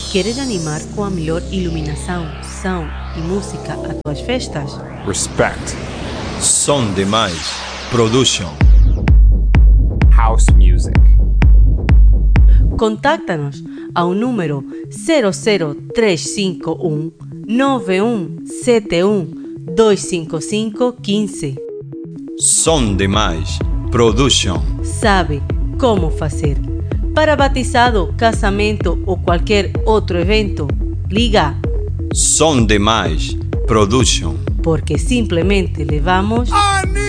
Queres animar com a melhor iluminação, som e música a tuas festas? Respect. Som Demais Production. House music. Contacta-nos ao número 00351 9171 255 15. Som Demais Production. Sabe como fazer. Para batizado, casamento ou qualquer outro evento, liga Som Demais Production. porque simplesmente levamos